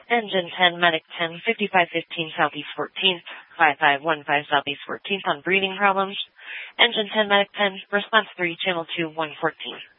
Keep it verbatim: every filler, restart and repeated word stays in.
Engine ten, Medic ten, fifty-five fifteen Southeast fourteenth, five five one five Southeast fourteenth on breathing problems. Engine ten, Medic ten, response three, channel two, one fourteen.